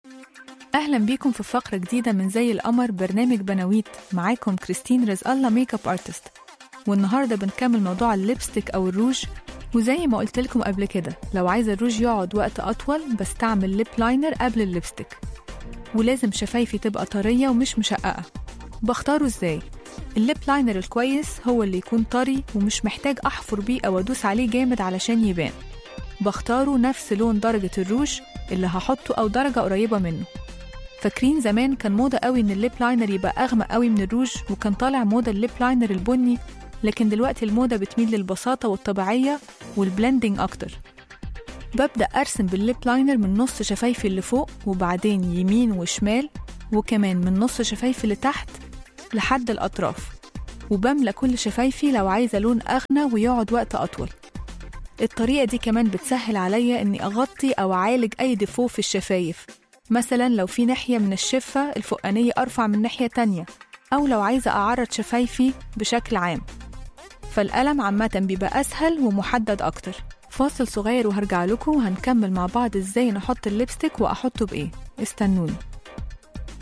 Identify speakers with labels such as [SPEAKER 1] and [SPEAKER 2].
[SPEAKER 1] أهلا بيكم في فقرة جديدة من زي القمر برنامج بناويت. معاكم كريستين رزق الله ميك اب ارتست، والنهاردة بنكمل موضوع الليبستيك أو الروج. وزي ما قلت لكم قبل كده، لو عايزة الروج يقعد وقت أطول بستعمل ليب لاينر قبل الليبستيك، ولازم شفايفي تبقى طرية ومش مشققة. بختاره ازاي؟ الليب لاينر الكويس هو اللي يكون طري ومش محتاج أحفر بيه أو أدوس عليه جامد علشان يبان. بختاره نفس لون درجة الروج اللي هحطه أو درجة قريبة منه. فاكرين زمان كان موضة قوي إن الليب لاينر يبقى أغمق قوي من الروج، وكان طالع موضة الليب لاينر البني، لكن دلوقتي الموضة بتميل للبساطة والطبيعية والبلندنج أكتر. ببدأ أرسم بالليب لاينر من نص شفايفي اللي فوق، وبعدين يمين وشمال، وكمان من نص شفايفي اللي تحت لحد الأطراف، وبملى كل شفايفي لو عايزة لون أغنى ويقعد وقت أطول. الطريقة دي كمان بتسهل عليا إني أغطي أو أعالج أي ديفو في الشفايف، مثلا لو في ناحية من الشفة الفوقانية أرفع من ناحية تانية، أو لو عايزة أعرض شفايفي بشكل عام. فالقلم عامة بيبقى أسهل ومحدد أكتر. فاصل صغير وهرجع لكم وهنكمل مع بعض إزاي نحط الليبستيك وأحطه بإيه. استنوني.